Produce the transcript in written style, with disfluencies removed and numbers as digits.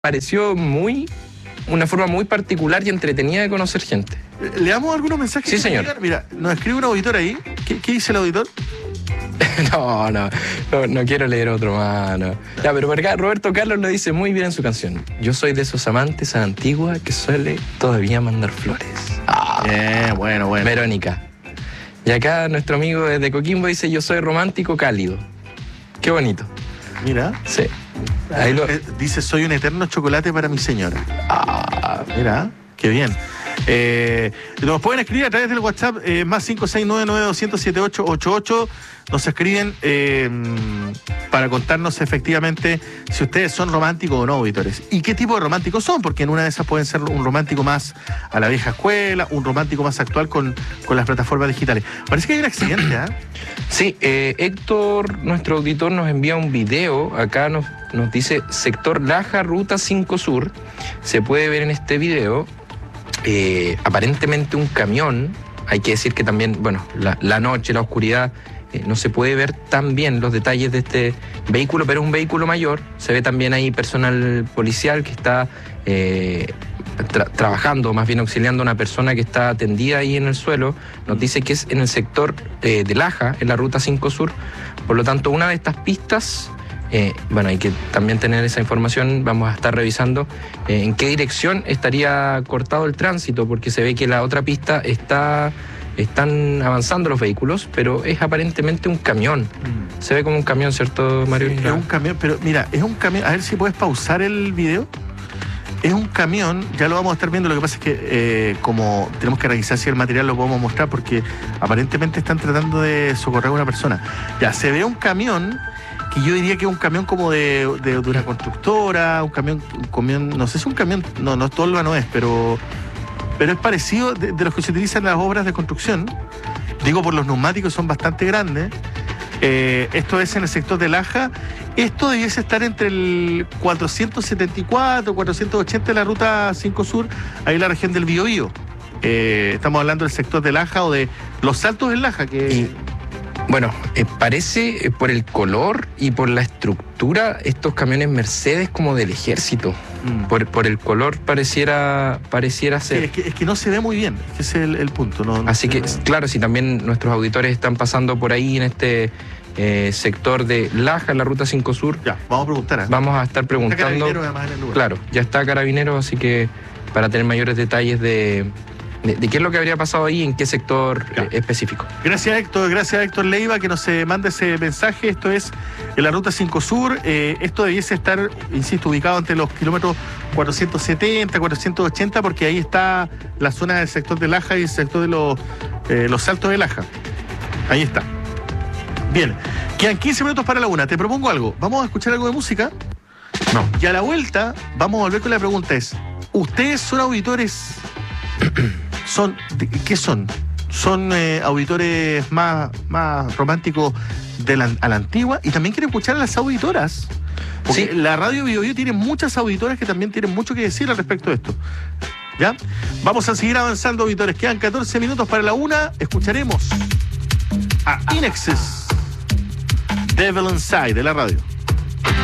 pareció una forma muy particular y entretenida de conocer gente. ¿Le damos algunos mensajes? Sí, señor. Mira, nos escribe un auditor ahí. ¿Qué dice el auditor? No quiero leer otro más. No. Ya, pero por acá Roberto Carlos lo dice muy bien en su canción. Yo soy de esos amantes a la antigua que suele todavía mandar flores. Bueno. Verónica. Y acá nuestro amigo desde Coquimbo dice: yo soy romántico cálido. Qué bonito. Mira. Sí. Ahí dice: soy un eterno chocolate para mi señora. Mira, qué bien. Nos pueden escribir a través del WhatsApp más 56992007888. Nos escriben para contarnos efectivamente si ustedes son románticos o no, auditores. Y qué tipo de románticos son, porque en una de esas pueden ser un romántico más a la vieja escuela, un romántico más actual con las plataformas digitales. Parece que hay un accidente, ¿eh? Sí, Héctor, nuestro auditor, nos envía un video. Acá nos dice sector Laja, ruta 5 Sur. Se puede ver en este video aparentemente un camión. Hay que decir que también, bueno, la noche, la oscuridad, no se puede ver tan bien los detalles de este vehículo, pero es un vehículo mayor. Se ve también ahí personal policial que está trabajando, más bien auxiliando a una persona que está atendida ahí en el suelo. Nos dice que es en el sector de Laja, en la ruta 5 Sur. Por lo tanto, una de estas pistas, bueno, hay que también tener esa información. Vamos a estar revisando en qué dirección estaría cortado el tránsito, porque se ve que la otra pista están avanzando los vehículos, pero es aparentemente un camión. Se ve como un camión, ¿cierto, Mario? Sí, es un camión, pero mira, es un camión. A ver si puedes pausar el video. Es un camión, ya lo vamos a estar viendo. Lo que pasa es que como tenemos que revisar si el material lo podemos mostrar, porque aparentemente están tratando de socorrer a una persona. Ya, se ve un camión que yo diría que es un camión como de una constructora, un camión, no sé si un camión, no Tolva no es, pero es parecido de los que se utilizan en las obras de construcción. Digo, por los neumáticos, son bastante grandes. Esto es en el sector de Laja. Esto debiese estar entre el 474, 480 de la ruta 5 Sur, ahí en la región del Biobío. Estamos hablando del sector de Laja o de Los Saltos en Laja, que... Bueno, parece por el color y por la estructura estos camiones Mercedes como del ejército. Por el color pareciera ser. Sí, es que no se ve muy bien, ese es el punto. No Así que, claro, si también nuestros auditores están pasando por ahí en este sector de Laja, en la ruta 5 Sur. Ya, vamos a preguntar. Vamos a estar preguntando. Está Carabinero además en el lugar. Claro, ya está Carabinero, así que para tener mayores detalles de qué es lo que habría pasado ahí, en qué sector específico. Gracias, Héctor Leiva, que nos manda ese mensaje. Esto es en la ruta 5 Sur. Esto debiese estar, insisto, ubicado entre los kilómetros 470, 480, porque ahí está la zona del sector de Laja y el sector de los Saltos de Laja. Ahí está. Bien, quedan 15 minutos para la 1. Te propongo algo. ¿Vamos a escuchar algo de música? No. Y a la vuelta vamos a volver con la pregunta: ¿ustedes son auditores? ¿Qué son? ¿Son auditores más románticos a la antigua? Y también quiero escuchar a las auditoras. Porque sí, la radio Biobío tiene muchas auditoras que también tienen mucho que decir al respecto de esto. ¿Ya? Vamos a seguir avanzando, auditores. Quedan 14 minutos para la 1. Escucharemos a In Excess, Devil Inside, de la radio.